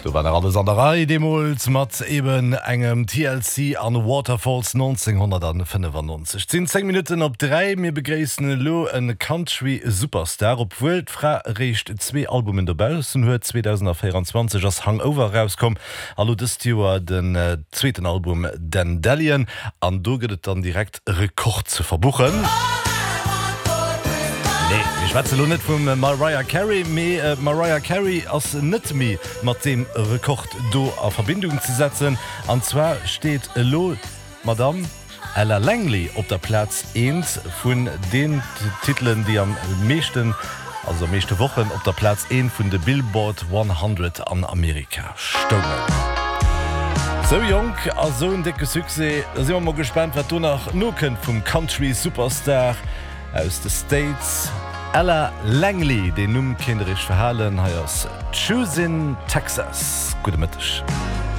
Du war alles an der Reihe Demos mat eben engem TLC an Waterfalls 1995. 10 Minuten op 3 mir begräessen lo en Country Superstar op World Fra recht 2 Albumen dabei huet 2024 as Hangover rauskom. Allo de Stewer den zweiten Album Dandelion an do gët dann direkt Rekord zu verbuchen. Nee, ich schwätze net vum Mariah Carey Mariah Carey ass net mi mat dem Rekord do a Verbindung zu setzen. An zwar steht lo Madame Ella Langley op der Platz 1 vun den Titeln, die am meeschten, also meeschte Wochen op der Platz 1 vun de Billboard 100 an Amerika stommen. So jung as so dicke Suse, si immer gespannt, wat du nach Nuken vum Country Superstar aus de States. Ella Langley, den kinderich verhalen heiers Choosing Texas. Gute Mittag.